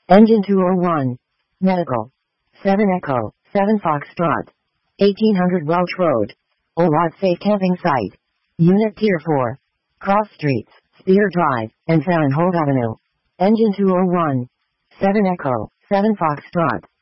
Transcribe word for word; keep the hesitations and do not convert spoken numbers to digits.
Engine two oh one. Medical. seven Echo, seven Foxtrot. eighteen hundred Welch Road. Olad Safe Camping Site. Unit Tier four. Cross Streets, Spear Drive, and Farrenhold Avenue. Engine two oh one. seven Echo, seven Foxtrot.